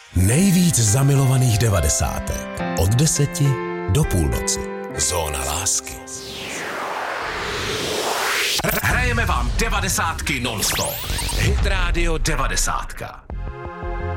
Nejvíc zamilovaných 90. Od 10 do půlnoci. Zóna lásky. Hrajeme vám 90 non-stop. Hit Radio 90.